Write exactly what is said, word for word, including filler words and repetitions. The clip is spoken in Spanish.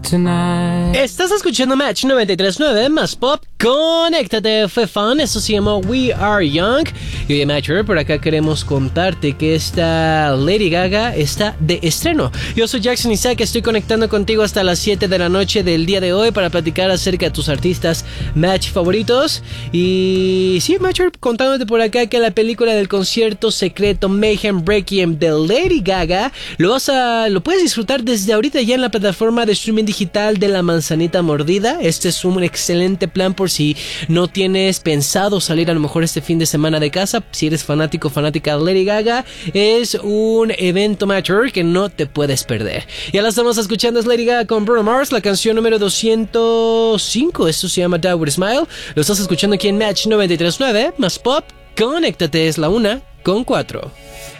tonight. Estás escuchando Match noventa y tres punto nueve más Pop. Conéctate, fue fan. Eso se llamó We Are Young. Y oye, Matcher, por acá queremos contarte que esta Lady Gaga está de estreno. Yo soy Jackson Isaac, estoy conectando contigo hasta las siete de la noche del día de hoy para platicar acerca de tus artistas Match favoritos. Y sí, Matcher, contándote por acá que la película del concierto secreto Mayhem Requiem de Lady Gaga lo vas a, lo puedes disfrutar desde ahorita ya en la plataforma de streaming digital de La Manzanita Mordida. Este es un excelente plan por si no tienes pensado salir a lo mejor este fin de semana de casa. Si eres fanático o fanática de Lady Gaga, es un evento Matcher que no te puedes perder. Ya la estamos escuchando, es Lady Gaga con Bruno Mars, la canción número doscientos cinco. Esto se llama Die With a Smile. Lo estás escuchando aquí en Match noventa y tres punto nueve más Pop. Conéctate, es la una con cuatro.